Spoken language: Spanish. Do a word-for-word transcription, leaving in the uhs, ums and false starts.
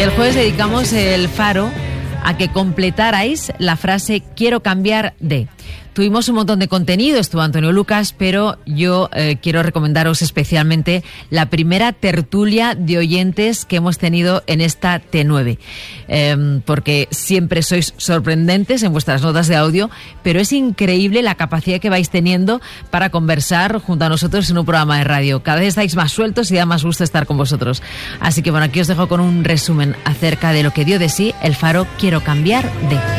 El jueves dedicamos el Faro a que completarais la frase quiero cambiar de. Tuvimos un montón de contenido, estuvo Antonio Lucas, pero yo eh, quiero recomendaros especialmente la primera tertulia de oyentes que hemos tenido en esta T nueve, eh, porque siempre sois sorprendentes en vuestras notas de audio, pero es increíble la capacidad que vais teniendo para conversar junto a nosotros en un programa de radio. Cada vez estáis más sueltos y da más gusto estar con vosotros. Así que bueno, aquí os dejo con un resumen acerca de lo que dio de sí el Faro Quiero Cambiar de.